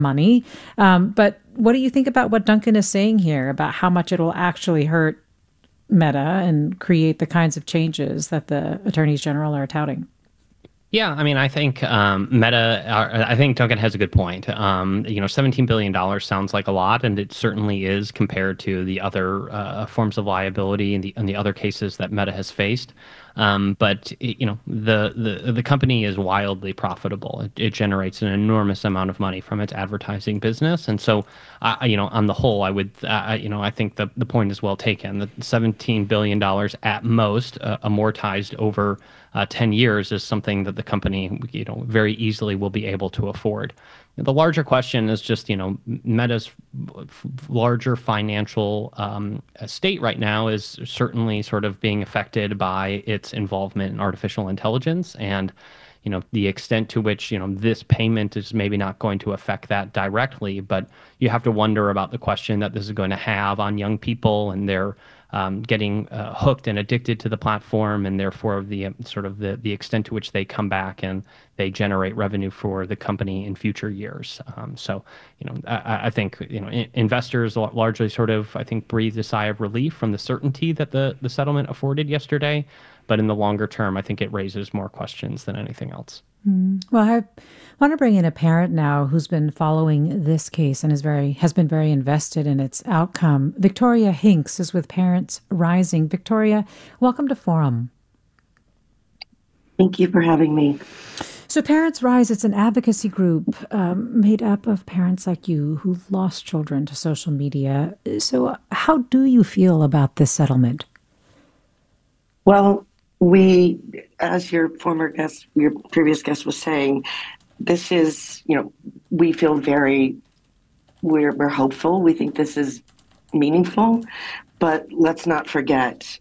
money. But what do you think about what Duncan is saying here about how much it'll actually hurt Meta and create the kinds of changes that the attorneys general are touting? Yeah, I mean, I think Meta. I think Duncan has a good point. $17 billion sounds like a lot, and it certainly is compared to the other forms of liability and the other cases that Meta has faced. But the company is wildly profitable. It generates an enormous amount of money from its advertising business, and so on the whole, I think the point is well taken. The $17 billion at most, amortized over 10 years, is something that the company, very easily will be able to afford. The larger question is just, Meta's larger financial state right now is certainly sort of being affected by its involvement in artificial intelligence, and the extent to which this payment is maybe not going to affect that directly, but you have to wonder about the question that this is going to have on young people and their getting hooked and addicted to the platform, and therefore the extent to which they come back and they generate revenue for the company in future years. I think investors largely sort of, I think, breathed a sigh of relief from the certainty that the settlement afforded yesterday, but in the longer term, I think it raises more questions than anything else. Well, I want to bring in a parent now who's been following this case and has been very invested in its outcome. Victoria Hinks is with Parents Rising. Victoria, welcome to Forum. Thank you for having me. So Parents Rise, it's an advocacy group made up of parents like you who've lost children to social media. So how do you feel about this settlement? Well, as your previous guest was saying, this is, we feel we're hopeful. We think this is meaningful, but let's not forget,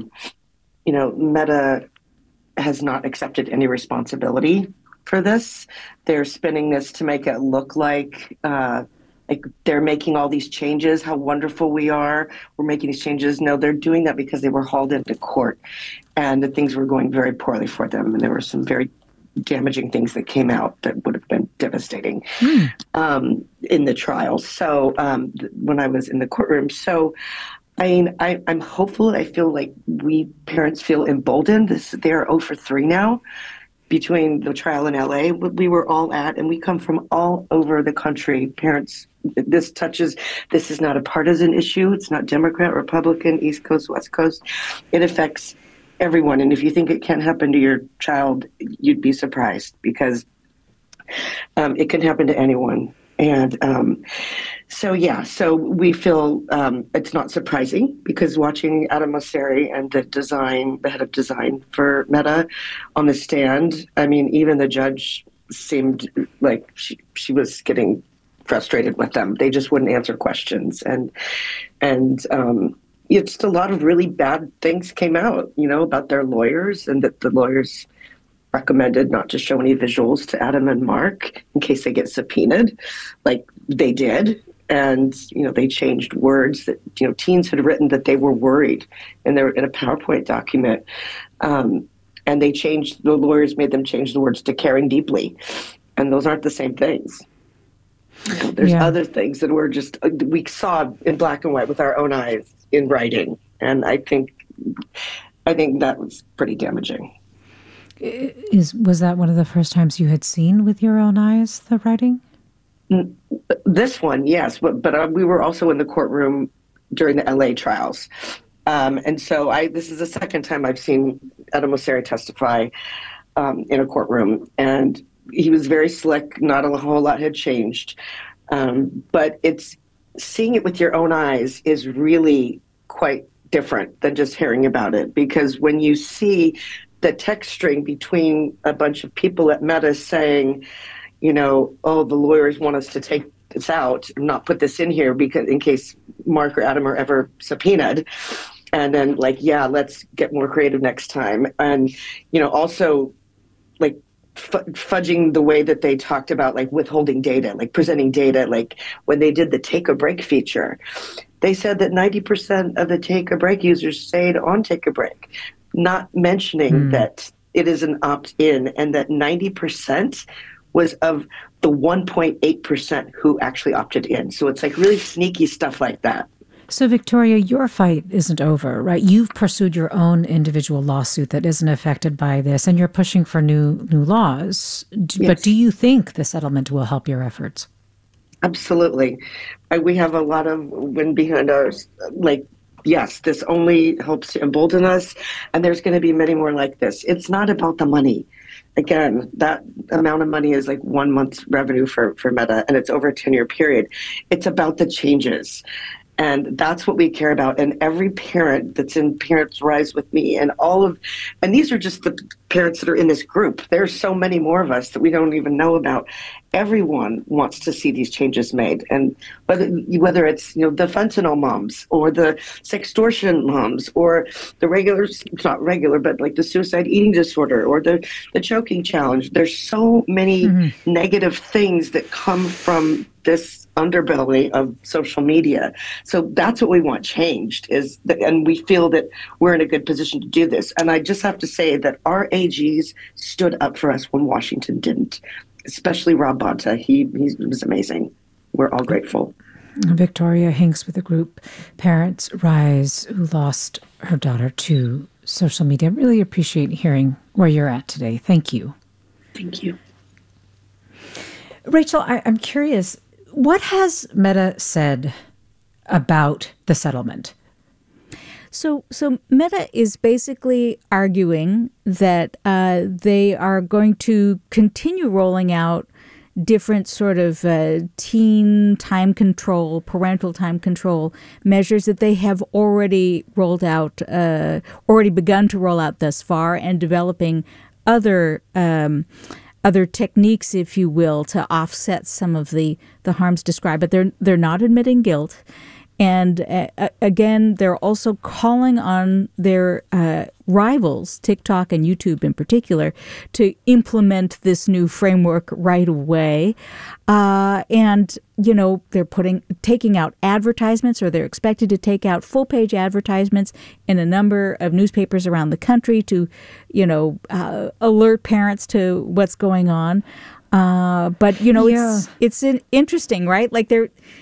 Meta has not accepted any responsibility for this. They're spinning this to make it look like they're making all these changes, how wonderful we are. We're making these changes. No, they're doing that because they were hauled into court and that things were going very poorly for them. And there were some very damaging things that came out that would have been devastating in the trial. So when I was in the courtroom, I'm hopeful. I feel like we parents feel emboldened. They're 0 for 3 now between the trial in LA we were all at, and we come from all over the country. Parents, this is not a partisan issue. It's not Democrat, Republican, East Coast, West Coast. It affects everyone. And if you think it can't happen to your child, you'd be surprised, because it can happen to anyone. And so we feel it's not surprising, because watching Adam Mosseri and the head of design for Meta on the stand, I mean, even the judge seemed like she was getting frustrated with them. They just wouldn't answer questions. And it's a lot of really bad things came out, about their lawyers, and that the lawyers recommended not to show any visuals to Adam and Mark in case they get subpoenaed, like they did. And, they changed words that, teens had written that they were worried, and they were in a PowerPoint document. And the lawyers made them change the words to caring deeply. And those aren't the same things. There's other things that we saw in black and white with our own eyes in writing. And I think that was pretty damaging. Was that one of the first times you had seen with your own eyes the writing? This one, yes, but we were also in the courtroom during the LA trials, and so this is the second time I've seen Adam Mosseri testify in a courtroom, and he was very slick. Not a whole lot had changed, but seeing it with your own eyes is really quite different than just hearing about it, because when you see the text string between a bunch of people at Meta saying, oh, the lawyers want us to take this out and not put this in here because in case Mark or Adam are ever subpoenaed. And then let's get more creative next time. And, also fudging the way that they talked about withholding data, presenting data, when they did the take a break feature, they said that 90% of the take a break users stayed on take a break, not mentioning that it is an opt-in, and that 90% was of the 1.8% who actually opted in. So it's like really sneaky stuff like that. So, Victoria, your fight isn't over, right? You've pursued your own individual lawsuit that isn't affected by this, and you're pushing for new laws. Yes. But do you think the settlement will help your efforts? Absolutely. We have a lot of wind behind us. Like, yes, this only helps to embolden us, and there's going to be many more like this. It's not about the money. Again, that amount of money is like 1 month's revenue for Meta, and it's over a 10-year period. It's about the changes. And that's what we care about. And every parent that's in Parents Rise with me and these are just the parents that are in this group. There's so many more of us that we don't even know about. Everyone wants to see these changes made. And whether it's, the fentanyl moms or the sextortion moms or the not regular, but like the suicide eating disorder or the choking challenge. There's so many negative things that come from this underbelly of social media. So that's what we want changed and we feel that we're in a good position to do this. And I just have to say that our AGs stood up for us when Washington didn't, especially Rob Bonta. He was amazing. We're all grateful. Victoria Hinks with the group Parents Rise, who lost her daughter to social media. I really appreciate hearing where you're at today. Thank you. Thank you. Rachel, I'm curious, what has Meta said about the settlement? So Meta is basically arguing that they are going to continue rolling out different sort of teen time control, parental time control measures that they have already rolled out, already begun to roll out thus far, and developing other techniques, if you will, to offset some of the harms described. But they're not admitting guilt. And again, they're also calling on their rivals, TikTok and YouTube in particular, to implement this new framework right away. And, they're taking out advertisements, or they're expected to take out full-page advertisements in a number of newspapers around the country to, alert parents to what's going on. But, it's interesting, right? Like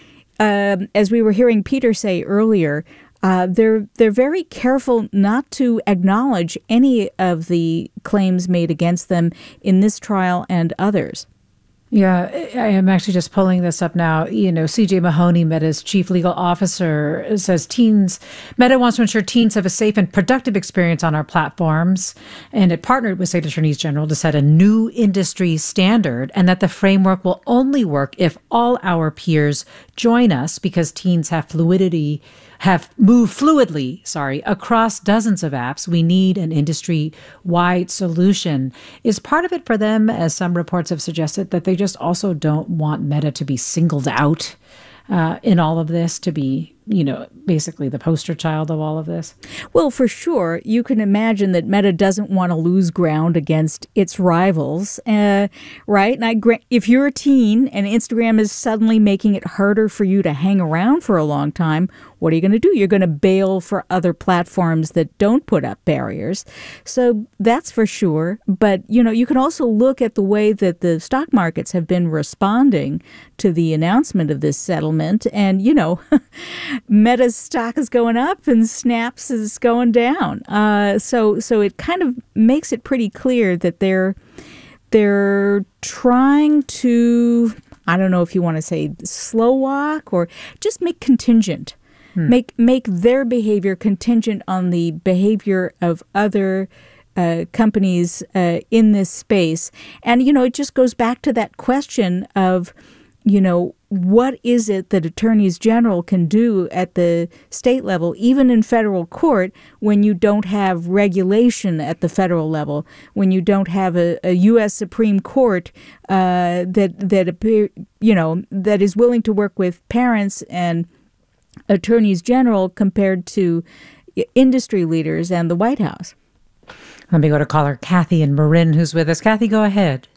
as we were hearing Peter say earlier, they're very careful not to acknowledge any of the claims made against them in this trial and others. Yeah, I am actually just pulling this up now. CJ Mahoney, Meta's chief legal officer, says Meta wants to ensure teens have a safe and productive experience on our platforms. And it partnered with State Attorneys General to set a new industry standard, and that the framework will only work if all our peers join us, because teens have moved fluidly, across dozens of apps. We need an industry-wide solution. Is part of it for them, as some reports have suggested, that they just also don't want Meta to be singled out in all of this, to be, basically the poster child of all of this? Well, for sure. You can imagine that Meta doesn't want to lose ground against its rivals, right? And if you're a teen and Instagram is suddenly making it harder for you to hang around for a long time, what are you going to do? You're going to bail for other platforms that don't put up barriers. So that's for sure. But, you can also look at the way that the stock markets have been responding to the announcement of this settlement. And, Meta's stock is going up and Snap's is going down. So it kind of makes it pretty clear that they're trying to, I don't know if you want to say slow walk or just make contingent. Make their behavior contingent on the behavior of other companies in this space. And, it just goes back to that question of, what is it that attorneys general can do at the state level, even in federal court, when you don't have regulation at the federal level, when you don't have a U.S. Supreme Court that is willing to work with parents and attorneys general compared to industry leaders and the White House. Let me go to caller Kathy in Marin, who's with us. Kathy, go ahead.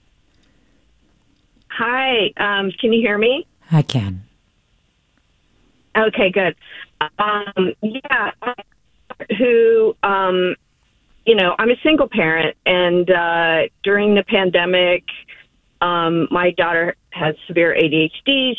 Hi, can you hear me? I can. Okay, good. I'm a single parent, and during the pandemic, My daughter has severe ADHD.